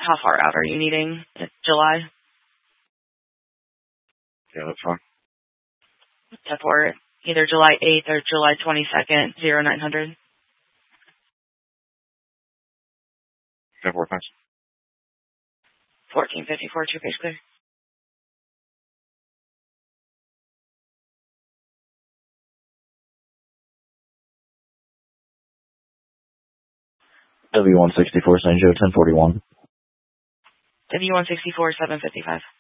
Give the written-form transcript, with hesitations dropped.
How far out are you needing? July? Yeah, that's fine. For either July 8th or July 22nd, 0900. 10-4, thanks. 1454, two-page clear. W164 St. Joe 1041. W164, 755.